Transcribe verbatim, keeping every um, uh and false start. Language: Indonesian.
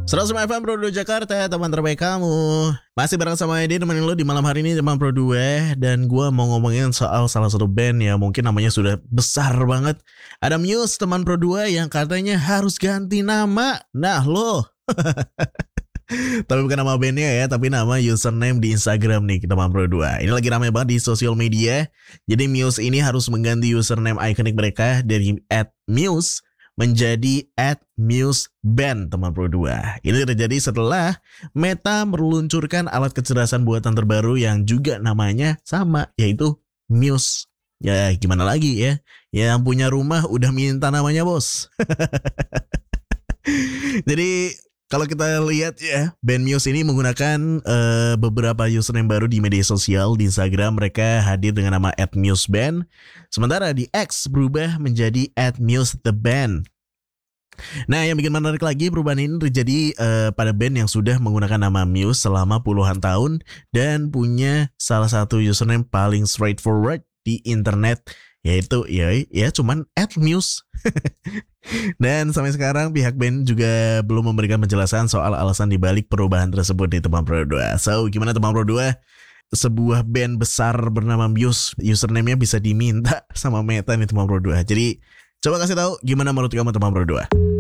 seratus lima F M Pro dua Jakarta, teman terbaik kamu. Masih bareng sama Edi, temenin lo di malam hari ini teman Pro dua. Dan gue mau ngomongin soal salah satu band ya, mungkin namanya sudah besar banget. Ada Muse teman Pro dua yang katanya harus ganti nama. Nah lo tapi bukan nama bandnya ya, tapi nama username di Instagram nih teman Pro dua. Ini lagi ramai banget di sosial media. Jadi Muse ini harus mengganti username ikonik mereka dari at muse menjadi at muse band teman Pro dua. Ini terjadi setelah Meta meluncurkan alat kecerdasan buatan terbaru yang juga namanya sama, yaitu Muse. Ya gimana lagi ya, yang punya rumah udah minta namanya bos. Jadi kalau kita lihat ya, band Muse ini menggunakan uh, beberapa username baru di media sosial. Di Instagram mereka hadir dengan nama at muse band. Sementara di X berubah menjadi at muse the band. Nah, yang bikin menarik lagi, perubahan ini terjadi uh, pada band yang sudah menggunakan nama Muse selama puluhan tahun dan punya salah satu username paling straightforward di internet, yaitu ya ya cuman at muse. Dan sampai sekarang pihak band juga belum memberikan penjelasan soal alasan dibalik perubahan tersebut di teman Pro dua. So, gimana teman Pro dua? Sebuah band besar bernama Muse, username-nya bisa diminta sama Meta nih teman Pro dua. Jadi, coba kasih tahu gimana menurut kamu teman Pro dua.